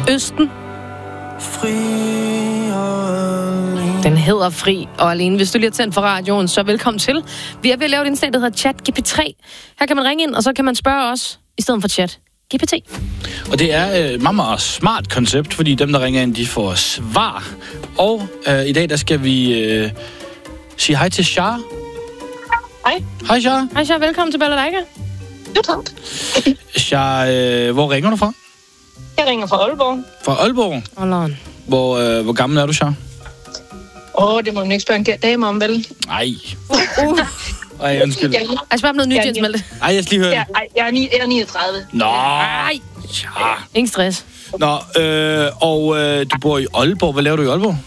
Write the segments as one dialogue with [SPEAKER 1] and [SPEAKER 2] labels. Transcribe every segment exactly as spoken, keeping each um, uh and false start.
[SPEAKER 1] Østen.
[SPEAKER 2] Fri og alene.
[SPEAKER 1] Den hedder Fri og Alene. Hvis du lige har tændt for radioen, så velkommen til. Vi er ved at lave et indslag, der hedder Chat G P tre. Her kan man ringe ind, og så kan man spørge os, i stedet for Chat G P T.
[SPEAKER 3] Og det er et øh, meget, meget smart koncept, fordi dem, der ringer ind, de får svar. Og øh, i dag, der skal vi øh, sige hej til Shar.
[SPEAKER 4] Hej.
[SPEAKER 3] Hej, Shar.
[SPEAKER 1] Hej, Shar. Velkommen til Balalaika.
[SPEAKER 4] Jo, tak.
[SPEAKER 3] Shar, øh, hvor ringer du fra?
[SPEAKER 4] Jeg ringer fra Aalborg.
[SPEAKER 3] Fra Aalborg?
[SPEAKER 1] Aalborg.
[SPEAKER 3] Hvor, øh, hvor gammel er du, Shar?
[SPEAKER 4] Åh, oh, det må man ikke spørge en dame om, vel?
[SPEAKER 3] Nej. Uh. Ej, undskyld.
[SPEAKER 4] Jeg,
[SPEAKER 1] jeg spørger om noget nyt, Jens Malte.
[SPEAKER 3] Ej, jeg skal lige høre
[SPEAKER 4] jeg, jeg, er ni, jeg er niogtredive.
[SPEAKER 3] Nå.
[SPEAKER 1] Nej.
[SPEAKER 3] Ja.
[SPEAKER 1] Ingen stress.
[SPEAKER 3] Nå, øh, og øh, du bor i Aalborg. Hvad laver du i Aalborg?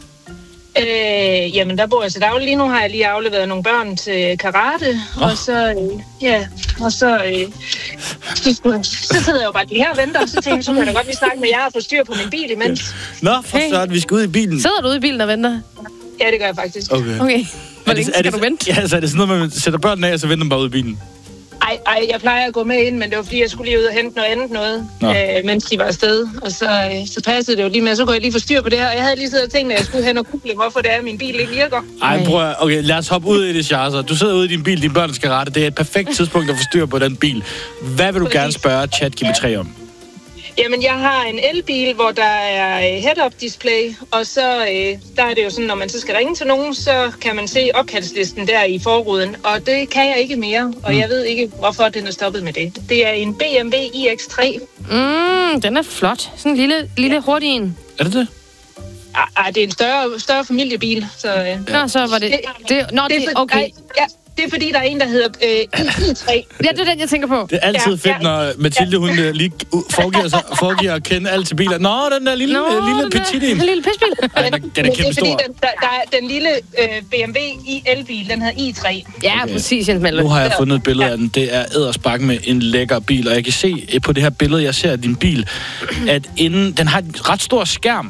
[SPEAKER 4] Øh, jamen, der bor jeg så dagligt. Lige nu har jeg lige afleveret nogle børn til karate. Oh. Og så, øh, ja, og så, øh, så, så sidder jeg jo bare lige her og venter. Og så tænker jeg, så kan jeg da godt lige snakke med jer og få styr på min bil imens.
[SPEAKER 3] Nå, for hey. Så at vi skal ud i bilen.
[SPEAKER 1] Sidder du ude i bilen og venter?
[SPEAKER 4] Ja, det gør jeg faktisk.
[SPEAKER 3] Okay.
[SPEAKER 1] Okay. Hvor længe skal
[SPEAKER 3] det,
[SPEAKER 1] du vente?
[SPEAKER 3] Ja, så er det sådan noget, man sætter børnene af, og så venter man bare ud i bilen.
[SPEAKER 4] Ej, ej, jeg plejer at gå med ind, men det var fordi, jeg skulle lige ud og hente noget andet noget, øh, mens de var afsted. Og så, øh, så passede det jo lige med, så kunne jeg lige få styr på det her. Og jeg havde lige siddet og tænkt, at jeg skulle hen og google, hvorfor det er, at min bil ikke virker.
[SPEAKER 3] Ej, prøv at, okay, lad os hoppe ud i det, Charles. Du sidder ude i din bil, din børn skal rette. Det er et perfekt tidspunkt at få styr på den bil. Hvad vil du gerne spørge Chat G P tre om?
[SPEAKER 4] Jamen, jeg har en elbil, hvor der er head-up display, og så øh, der er det jo sådan, når man så skal ringe til nogen, så kan man se opkaldslisten der i forruden, og det kan jeg ikke mere, og mm. jeg ved ikke, hvorfor den er stoppet med det. Det er en B M W i X tre.
[SPEAKER 1] Mm, den er flot. Sådan en lille, lille hurtig en.
[SPEAKER 3] Er det det?
[SPEAKER 4] Ah, det er en større, større familiebil, så... Øh,
[SPEAKER 1] ja. Nå, så var det... det, det nå, det,
[SPEAKER 4] det
[SPEAKER 1] okay.
[SPEAKER 4] Ja. Det er fordi, der er en, der hedder øh, i tre.
[SPEAKER 1] Ja, det er den, jeg tænker på.
[SPEAKER 3] Det er altid ja, fedt, når Mathilde, hun ja. lige foregiver, sig, foregiver at kende alt til biler. Nå, den der lille,
[SPEAKER 1] Nå,
[SPEAKER 3] øh, lille
[SPEAKER 1] den
[SPEAKER 3] petit
[SPEAKER 1] en. Den lille pisbil.
[SPEAKER 3] Ej, den, den er kæmpe stor.
[SPEAKER 4] Den, der, der er den lille øh, B M W i elbil, den hedder i tre.
[SPEAKER 1] Ja, okay. Præcis, Jens Malte.
[SPEAKER 3] Nu har jeg fundet et billede af den. Det er edderspark med en lækker bil, og jeg kan se på det her billede, jeg ser af din bil, at inden, den har en ret stor skærm.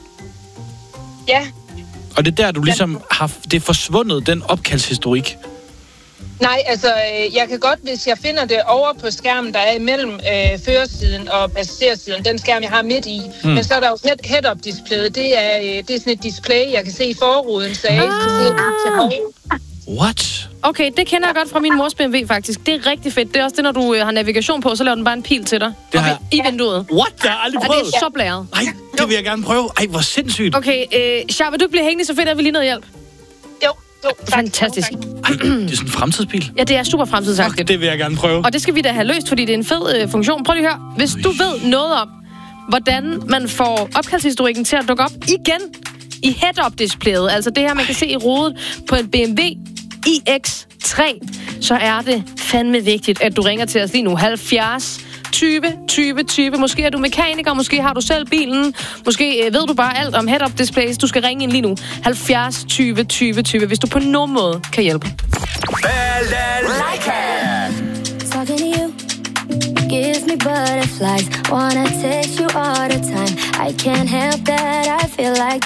[SPEAKER 4] Ja.
[SPEAKER 3] Og det er der, du ligesom har... Det er forsvundet, den opkaldshistorik.
[SPEAKER 4] Nej, altså, jeg kan godt, hvis jeg finder det over på skærmen, der er imellem øh, førersiden og passagersiden, den skærm, jeg har midt i. Mm. Men så er der jo head-up displayet. Det er, det er sådan et display, jeg kan se i forruden, så jeg ikke kan se til højre.
[SPEAKER 3] What?
[SPEAKER 1] Okay, det kender jeg godt fra min mors B M W, faktisk. Det er rigtig fedt. Det er også det, når du øh, har navigation på, så laver den bare en pil til dig.
[SPEAKER 3] Det har
[SPEAKER 1] okay, i vinduet.
[SPEAKER 3] What? Det har jeg aldrig prøvet.
[SPEAKER 1] Og det er så blæret.
[SPEAKER 3] Ej, det vil jeg gerne prøve. Ej, hvor sindssygt.
[SPEAKER 1] Okay, øh, Shar, vil du blive hængende, så fedt, at vi lige noget hjælp?
[SPEAKER 4] Jo. Jo,
[SPEAKER 1] fantastisk.
[SPEAKER 3] Ej, det er sådan en fremtidsbil.
[SPEAKER 1] Ja, det er super fremtidsagtigt.
[SPEAKER 3] Okay, det vil jeg gerne prøve.
[SPEAKER 1] Og det skal vi da have løst, fordi det er en fed øh, funktion. Prøv lige at høre. Hvis du ved noget om, hvordan man får opkaldshistorikken til at dukke op igen i head-up-displayet, altså det her, man kan se i rodet på en B M W i X tre, så er det fandme vigtigt, at du ringer til os lige nu. halvfjerds tyve tyve tyve. Måske er du mekaniker, måske har du selv bilen, måske øh, ved du bare alt om head-up displays. Du skal ringe ind lige nu. halvfjerds tyve tyve tyve, hvis du på nogen måde kan hjælpe.
[SPEAKER 5] Balalaika. Talking to you gives me butterflies. Wanna taste you all the time. I can't help that, I feel like